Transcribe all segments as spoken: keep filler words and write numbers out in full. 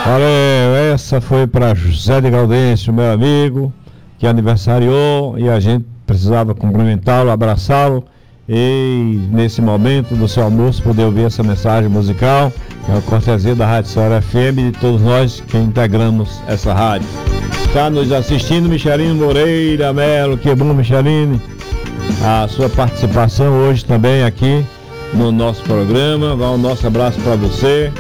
Valeu, essa foi para José de Gaudêncio, meu amigo, que aniversariou e a gente precisava cumprimentá-lo, abraçá-lo e nesse momento do seu almoço poder ouvir essa mensagem musical, que é a cortesia da Rádio Ceará F M e de todos nós que integramos essa rádio. Está nos assistindo Micheline Moreira Melo, que bom, Micheline, a sua participação hoje também aqui no nosso programa. Vai um nosso abraço para você,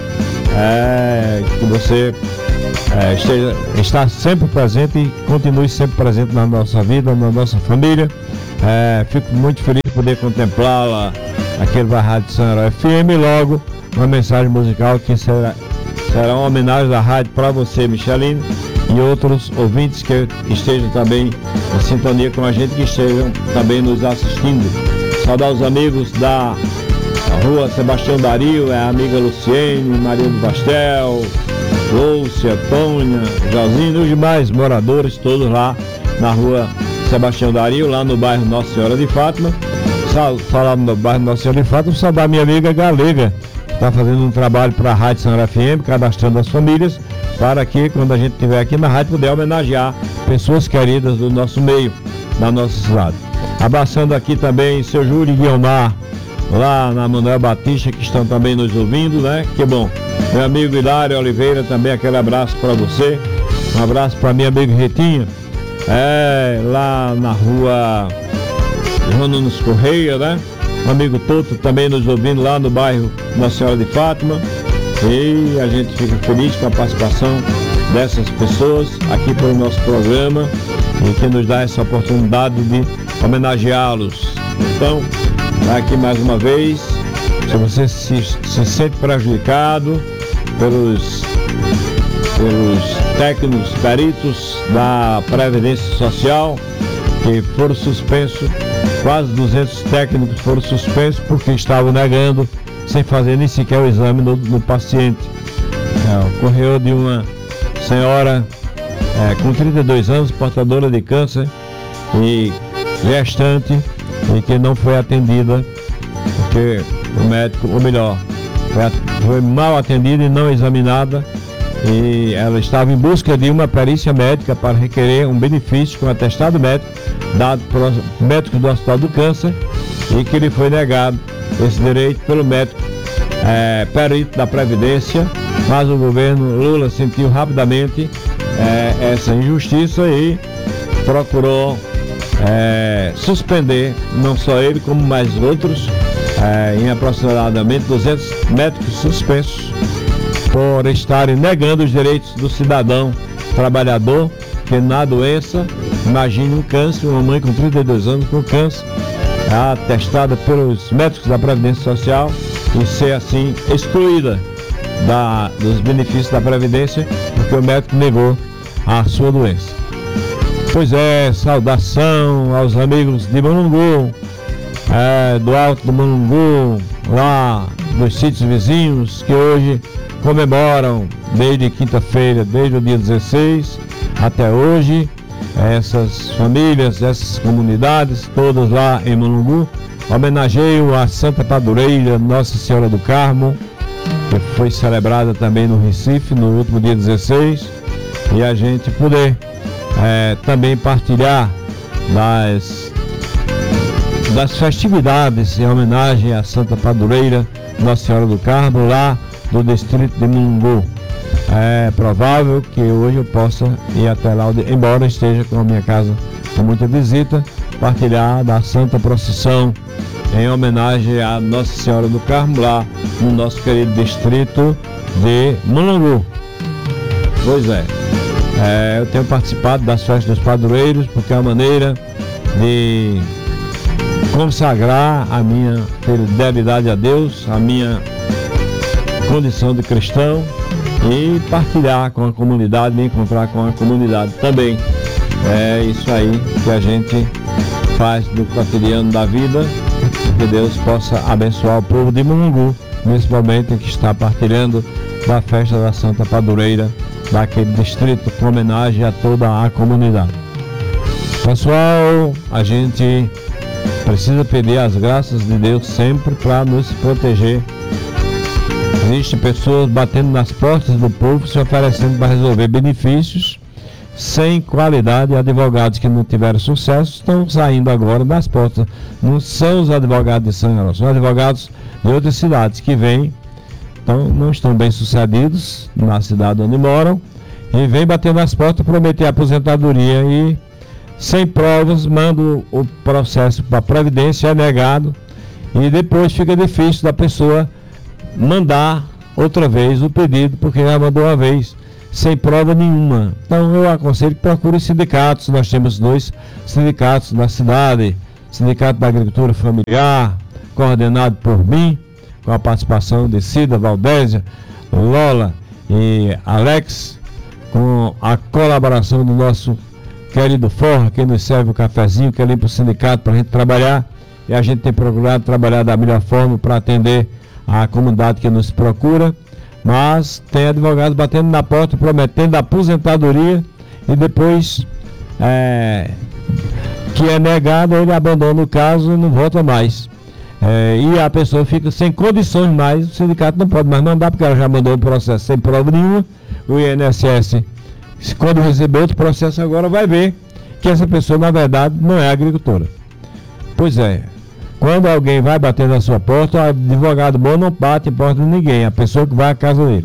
é, que você é, esteja, está sempre presente e continue sempre presente na nossa vida, na nossa família. É, fico muito feliz de poder contemplá-la aqui na Rádio Ceará F M e logo uma mensagem musical que será, será uma homenagem da rádio para você, Micheline, e outros ouvintes que estejam também em sintonia com a gente, que estejam também nos assistindo. Saudar os amigos da Rua Sebastião Dario, é a amiga Luciene, Maria do Pastel, Lúcia, Tônia, Josinho e os demais moradores todos lá na Rua Sebastião Dario, lá no bairro Nossa Senhora de Fátima. Falando no bairro Nossa Senhora de Fátima, saudar minha amiga Galega, que está fazendo um trabalho para a Rádio Ceará F M, cadastrando as famílias, para que quando a gente estiver aqui na rádio poder homenagear pessoas queridas do nosso meio, da nossa cidade. Abraçando aqui também seu Júlio Guiomar, lá na Manuel Batista, que estão também nos ouvindo, né? Que bom. Meu amigo Hilário Oliveira, também aquele abraço para você. Um abraço para minha amiga Retinha, é, lá na rua João Nunes Correia, né? Um amigo Toto também nos ouvindo lá no bairro Nossa Senhora de Fátima. E a gente fica feliz com a participação dessas pessoas aqui pelo nosso programa e que nos dá essa oportunidade de homenageá-los. Então, aqui mais uma vez, se você se, se sente prejudicado pelos, pelos técnicos peritos da Previdência Social, que foram suspensos, quase duzentos técnicos foram suspensos porque estavam negando, sem fazer nem sequer o exame no, no paciente. É, ocorreu de uma senhora é, com trinta e dois anos, portadora de câncer e gestante, e que não foi atendida porque o médico, ou melhor, foi, foi mal atendida e não examinada, e ela estava em busca de uma perícia médica para requerer um benefício com atestado médico dado por médicos do Hospital do Câncer, e que lhe foi negado esse direito pelo médico é, perito da Previdência, mas o governo Lula sentiu rapidamente é, essa injustiça e procurou é, suspender não só ele como mais outros, é, em aproximadamente duzentos médicos suspensos por estarem negando os direitos do cidadão trabalhador que na doença, imagine um câncer, uma mãe com trinta e dois anos com câncer, atestada pelos médicos da Previdência Social, e ser assim excluída da, dos benefícios da Previdência porque o médico negou a sua doença. Pois é, saudação aos amigos de Mulungu, é, do Alto do Mulungu, lá dos sítios vizinhos, que hoje comemoram desde quinta-feira, desde o dia dezesseis até hoje, essas famílias, essas comunidades, todas lá em Mulungu, homenageiam a Santa Padureira, Nossa Senhora do Carmo, que foi celebrada também no Recife no último dia dezesseis, e a gente poder é, também partilhar das, das festividades em homenagem a Santa Padureira, Nossa Senhora do Carmo, lá do distrito de Mulungu. É provável que hoje eu possa ir até lá, embora esteja com a minha casa com muita visita, partilhar da Santa Procissão em homenagem a Nossa Senhora do Carmo, lá no nosso querido distrito de Mulungu. Pois é, é, eu tenho participado das festas dos padroeiros porque é uma maneira de consagrar a minha fidelidade a Deus, a minha condição de cristão, e partilhar com a comunidade, me encontrar com a comunidade também. É isso aí que a gente faz do cotidiano da vida, que Deus possa abençoar o povo de Mulungu nesse momento em que está partilhando da festa da Santa Padureira daquele distrito, com homenagem a toda a comunidade. Pessoal, a gente precisa pedir as graças de Deus sempre para nos proteger, Existem pessoas batendo nas portas do povo, se oferecendo para resolver benefícios sem qualidade. Advogados que não tiveram sucesso estão saindo agora das portas. Não são os advogados de São Grosso, são advogados de outras cidades que vêm, então não estão bem sucedidos na cidade onde moram e vêm bater nas portas, prometer aposentadoria e sem provas mandam o processo para a Previdência, é negado e depois fica difícil da pessoa mandar outra vez o pedido, porque já mandou uma vez sem prova nenhuma. Então eu aconselho que procure sindicatos. Nós temos dois sindicatos na cidade: Sindicato da Agricultura Familiar, coordenado por mim, com a participação de Cida, Valdésia, Lola e Alex, com a colaboração do nosso querido Forra, que nos serve o cafezinho, que é ali para o sindicato para a gente trabalhar, e a gente tem procurado trabalhar da melhor forma para atender a comunidade que nos procura. Mas tem advogados batendo na porta, prometendo aposentadoria e depois é, que é negado, ele abandona o caso e não volta mais. É, e a pessoa fica sem condições mais, o sindicato não pode mais mandar, porque ela já mandou o processo sem prova nenhuma. O I N S S, quando receber outro processo agora, vai ver que essa pessoa, na verdade, não é agricultora. Pois é. Quando alguém vai bater na sua porta, o advogado bom não bate em porta de ninguém, a pessoa que vai à casa dele.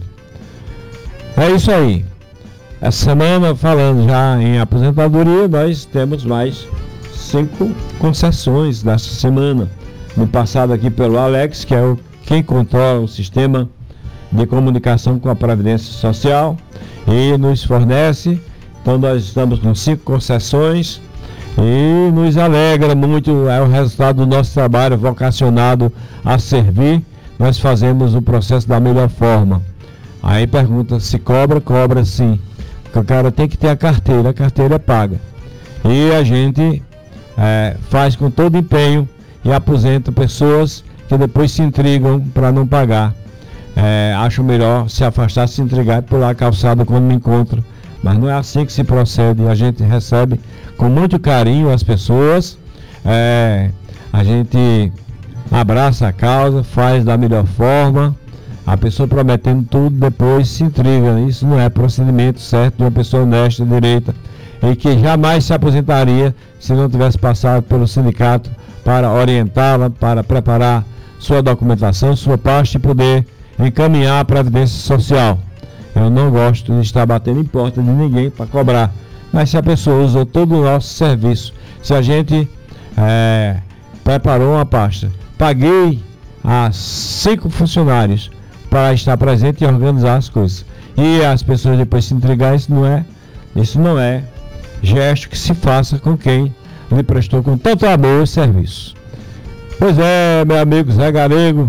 É isso aí. Essa semana, falando já em aposentadoria, nós temos mais cinco concessões dessa semana. No passado aqui pelo Alex, que é o, quem controla o sistema de comunicação com a Previdência Social e nos fornece. Então nós estamos com cinco concessões. E nos alegra muito, é o resultado do nosso trabalho vocacionado a servir. Nós fazemos o processo da melhor forma. Aí pergunta se cobra, cobra sim. Porque o cara tem que ter a carteira, a carteira é paga. E a gente é, faz com todo empenho e aposenta pessoas que depois se intrigam para não pagar. É, acho melhor se afastar, se entregar e pular a calçada quando me encontro. Mas não é assim que se procede. A gente recebe com muito carinho as pessoas, é, a gente abraça a causa, faz da melhor forma. A pessoa prometendo tudo, depois se intriga. Isso não é procedimento certo de uma pessoa honesta, direita, e que jamais se aposentaria se não tivesse passado pelo sindicato para orientá-la, para preparar sua documentação, sua parte e poder encaminhar a Previdência Social. Eu não gosto de estar batendo em porta de ninguém para cobrar. Mas se a pessoa usou todo o nosso serviço, se a gente é, preparou uma pasta, paguei a cinco funcionários para estar presente e organizar as coisas, e as pessoas depois se intrigar, isso não é, isso não é gesto que se faça com quem lhe prestou com tanto amor e serviço. Pois é, meu amigo Zé Galego,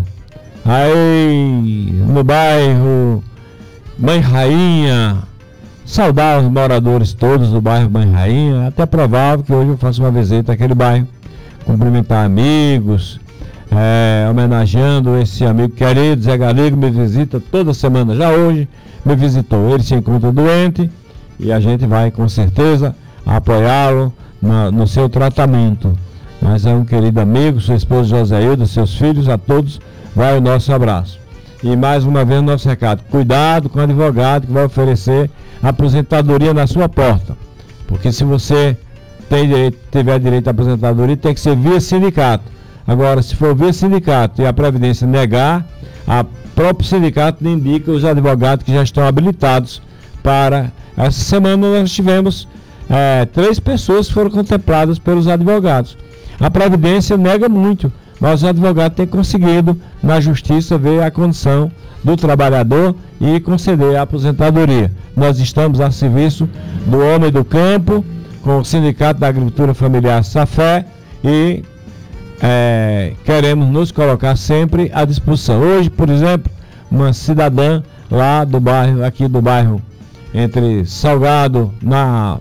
aí no bairro Mãe Rainha, saudar os moradores todos do bairro Mãe Rainha. Até provável que hoje eu faça uma visita àquele bairro, cumprimentar amigos, é, homenageando esse amigo querido. Zé Galego me visita toda semana, já hoje me visitou. Ele se encontra doente e a gente vai com certeza apoiá-lo no seu tratamento. Mas é um querido amigo, sua esposa Joséilda, seus filhos, a todos vai o nosso abraço. E mais uma vez o nosso recado: cuidado com o advogado que vai oferecer aposentadoria na sua porta, porque se você tem direito, tiver direito à aposentadoria, tem que ser via sindicato. Agora, se for via sindicato e a Previdência negar, a próprio sindicato indica os advogados que já estão habilitados para. Essa semana nós tivemos é, três pessoas que foram contempladas pelos advogados. A Previdência nega muito, mas os advogados têm conseguido na justiça ver a condição do trabalhador e conceder a aposentadoria. Nós estamos a serviço do homem do campo, com o Sindicato da Agricultura Familiar Safé, e é, queremos nos colocar sempre à disposição. Hoje, por exemplo, uma cidadã lá do bairro, aqui do bairro, entre Salgado, na,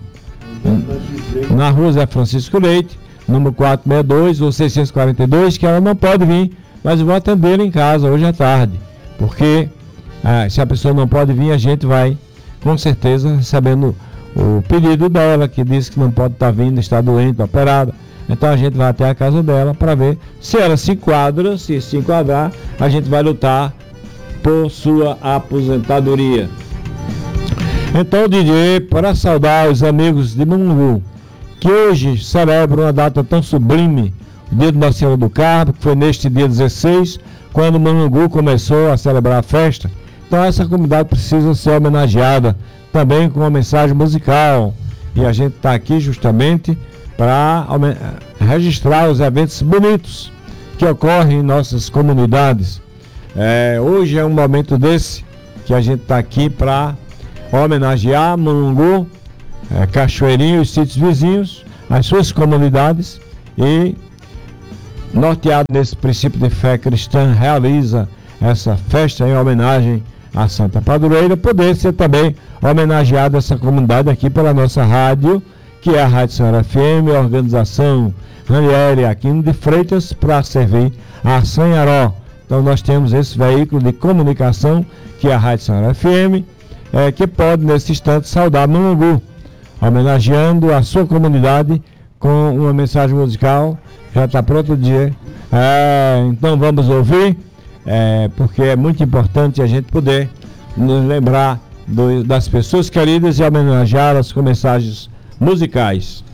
na rua Zé Francisco Leite, número quatrocentos e sessenta e dois ou seiscentos e quarenta e dois, que ela não pode vir, mas eu vou atender em casa hoje à tarde, porque ah, se a pessoa não pode vir, a gente vai com certeza recebendo o pedido dela, que diz que não pode estar vindo, está doente, operada. Então a gente vai até a casa dela para ver se ela se enquadra. Se se enquadrar, a gente vai lutar por sua aposentadoria. Então, D J, para saudar os amigos de Mulungu, que hoje celebram uma data tão sublime, o dia do Nossa Senhora do Carmo, que foi neste dia dezesseis, quando Mulungu começou a celebrar a festa. Então essa comunidade precisa ser homenageada também com uma mensagem musical. E a gente está aqui justamente para registrar os eventos bonitos que ocorrem em nossas comunidades. É, hoje é um momento desse que a gente está aqui para homenagear Mulungu, é, Cachoeirinho e sítios vizinhos, as suas comunidades, e norteado nesse princípio de fé cristã, realiza essa festa em homenagem a Santa Padroeira, poder ser também homenageada essa comunidade aqui pela nossa rádio, que é a Rádio Senhora F M, a organização Ranieri Aquino de Freitas, para servir a Sanharó. Então nós temos esse veículo de comunicação, que é a Rádio Senhora F M, é, que pode nesse instante saudar Mulungu, homenageando a sua comunidade com uma mensagem musical. Já está pronto o dia. É, então vamos ouvir, é, porque é muito importante a gente poder nos lembrar do, das pessoas queridas e homenageá-las com mensagens musicais.